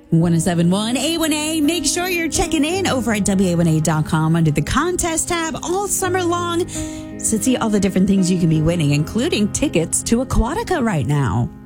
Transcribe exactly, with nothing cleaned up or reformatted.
one oh seven point one A one A. Make sure you're checking in over at W A one A dot com under the contest tab all summer long to see all the different things you can be winning, including tickets to Aquatica right now.